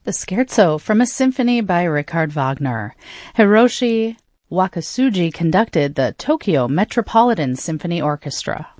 The Scherzo from a Symphony by Richard Wagner. Hiroshi Wakasugi conducted the Tokyo Metropolitan Symphony Orchestra.